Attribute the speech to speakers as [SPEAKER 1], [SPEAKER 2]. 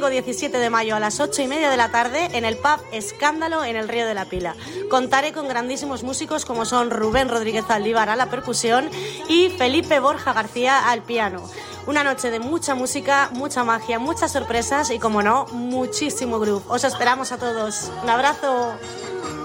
[SPEAKER 1] domingo 17 de mayo a las 8:30 de la tarde en el pub Escándalo en el Río de la Pila. Contaré con grandísimos músicos como son Rubén Rodríguez Aldívar a la percusión y Felipe Borja García al piano. Una noche de mucha música, mucha magia, muchas sorpresas y, como no, muchísimo groove. Os esperamos a todos. Un abrazo.